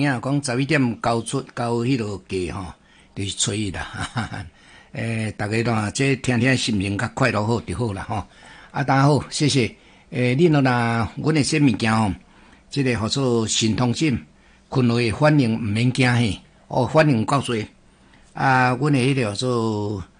听讲11点交迄落价吼，就是找伊啦。大家喏，这听听心情较快乐好就好啦吼。大家好，谢谢。恁若阮的这物件吼，这个叫做神通信，群内反应毋免惊嘿，反应够多。阮的迄个叫做